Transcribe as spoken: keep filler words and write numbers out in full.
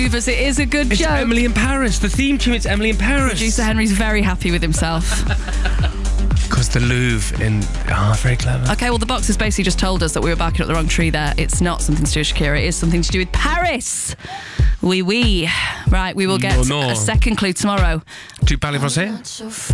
It is a good It's joke. Emily in Paris. The theme tune, it's Emily in Paris. Producer Henry's very happy with himself. Because the Louvre in... Ah, oh, very clever. Okay, well, the box has basically just told us that we were barking up the wrong tree there. It's not something to do with Shakira. It is something to do with Paris. Oui, oui. Right, we will get No, no. a second clue tomorrow. Tu parles français?